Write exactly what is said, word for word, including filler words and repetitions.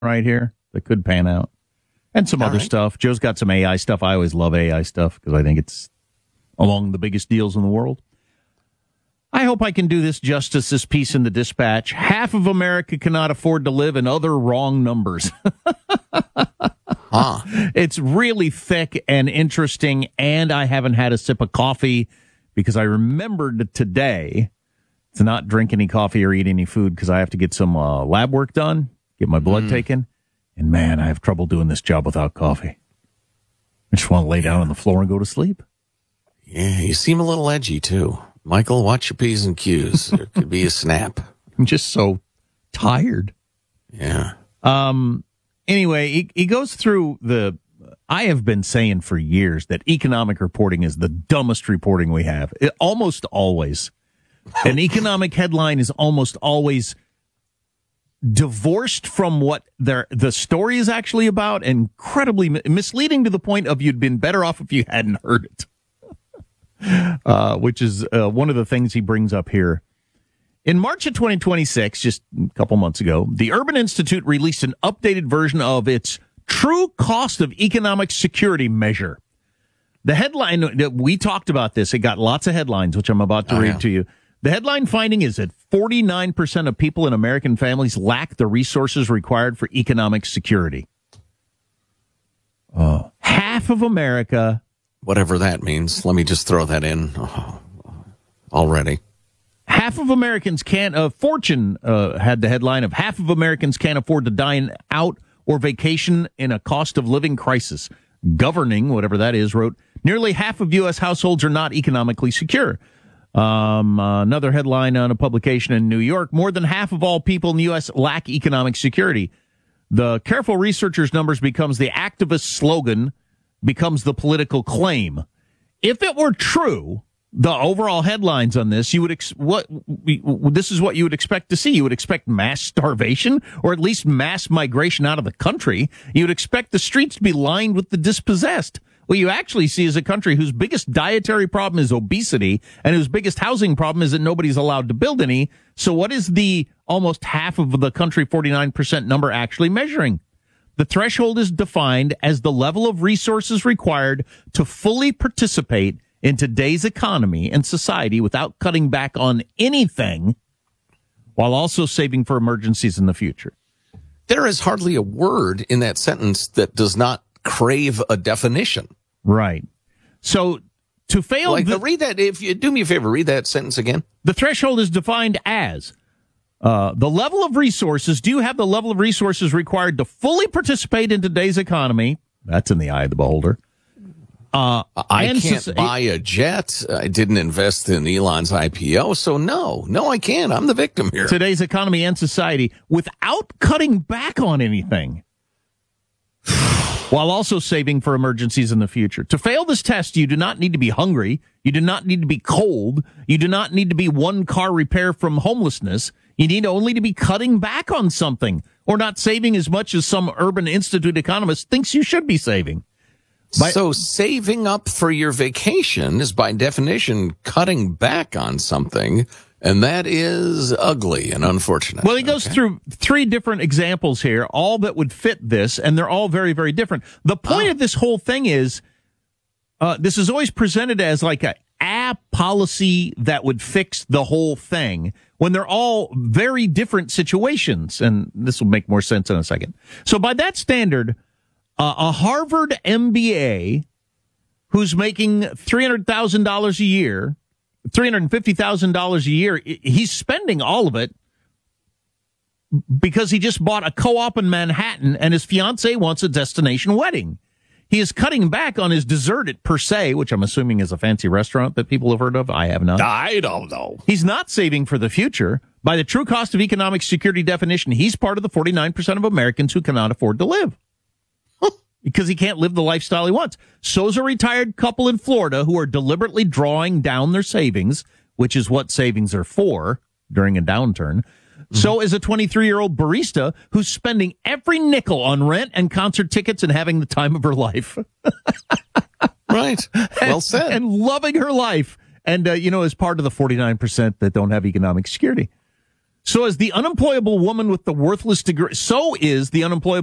right here that could pan out. And some All other right. stuff. Joe's got some A I stuff. I always love A I stuff because I think it's among the biggest deals in the world. I hope I can do this justice, this piece in the Dispatch. Half of America cannot afford to live, and other wrong numbers. Huh. It's really thick and interesting, and I haven't had a sip of coffee because I remembered today to not drink any coffee or eat any food because I have to get some uh, lab work done, get my blood Mm. taken. And, man, I have trouble doing this job without coffee. I just want to lay down on the floor and go to sleep. Yeah, you seem a little edgy, too. Michael, watch your P's and Q's. There could be a snap. I'm just so tired. Yeah. Um. Anyway, he, he goes through the, I have been saying for years that economic reporting is the dumbest reporting we have. It, almost always. An economic headline is almost always divorced from what their the story is actually about, and incredibly misleading to the point of you'd been better off if you hadn't heard it. Uh, which is uh, one of the things he brings up here. In March of twenty twenty-six, just a couple months ago, the Urban Institute released an updated version of its True Cost of Economic Security measure. The headline, we talked about this, it got lots of headlines, which I'm about to Oh, read yeah. to you. The headline finding is that forty-nine percent of people in American families lack the resources required for economic security. Uh, half of America... Whatever that means. Let me just throw that in oh, already. Half of Americans can't, uh, Fortune uh, had the headline of half of Americans can't afford to dine out or vacation in a cost of living crisis. Governing, whatever that is, wrote, nearly half of U S households are not economically secure. Um, uh, another headline on a publication in New York, more than half of all people in the U S lack economic security. The careful researchers' numbers becomes the activist slogan, becomes the political claim. If it were true, the overall headlines on this, you would ex- what we, this is what you would expect to see. You would expect mass starvation, or at least mass migration out of the country. You would expect the streets to be lined with the dispossessed. What you actually see is a country whose biggest dietary problem is obesity, and whose biggest housing problem is that nobody's allowed to build any. So what is the almost half of the country, forty-nine percent number, actually measuring? The threshold is defined as the level of resources required to fully participate in today's economy and society without cutting back on anything, while also saving for emergencies in the future. There is hardly a word in that sentence that does not crave a definition. Right. So to fail... Like, the, read that, if you do me a favor, read that sentence again. The threshold is defined as uh, the level of resources. Do you have the level of resources required to fully participate in today's economy? That's in the eye of the beholder. Uh, I and can't soci- buy a jet. I didn't invest in Elon's I P O, so no. No, I can't. I'm the victim here. Today's economy and society without cutting back on anything, while also saving for emergencies in the future. To fail this test, you do not need to be hungry. You do not need to be cold. You do not need to be one car repair from homelessness. You need only to be cutting back on something, or not saving as much as some Urban Institute economist thinks you should be saving. By- so saving up for your vacation is by definition cutting back on something, and that is ugly and unfortunate. Well, he goes Okay. through three different examples here, all that would fit this, and they're all very, very different. The point Oh. of this whole thing is, uh, this is always presented as like a, a policy that would fix the whole thing, when they're all very different situations, and this will make more sense in a second. So by that standard, uh, a Harvard M B A who's making three hundred thousand dollars a year, three hundred fifty thousand dollars a year, he's spending all of it because he just bought a co-op in Manhattan and his fiancée wants a destination wedding. He is cutting back on his dessert at Per Se, which I'm assuming is a fancy restaurant that people have heard of. I have not. I don't know. He's not saving for the future. By the true cost of economic security definition, he's part of the forty-nine percent of Americans who cannot afford to live. Because he can't live the lifestyle he wants. So's a retired couple in Florida who are deliberately drawing down their savings, which is what savings are for during a downturn. Mm-hmm. So is a twenty-three-year-old barista who's spending every nickel on rent and concert tickets and having the time of her life. Right. Well said. And, and loving her life. And, uh, you know, as part of the forty-nine percent that don't have economic security. So as the unemployable woman with the worthless degree, so is the unemployable